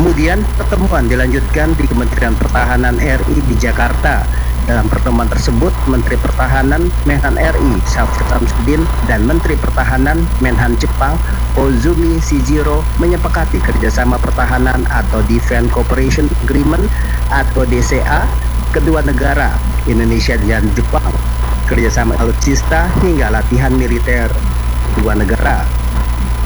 Kemudian pertemuan dilanjutkan di Kementerian Pertahanan RI di Jakarta. Dalam pertemuan tersebut, Menteri Pertahanan Menhan RI Syafrin Samsudin dan Menteri Pertahanan Menhan Jepang Ozumi Shijiro menyepakati kerjasama pertahanan atau Defense Cooperation Agreement atau DCA kedua negara, Indonesia dan Jepang, kerjasama alutsista hingga latihan militer kedua negara.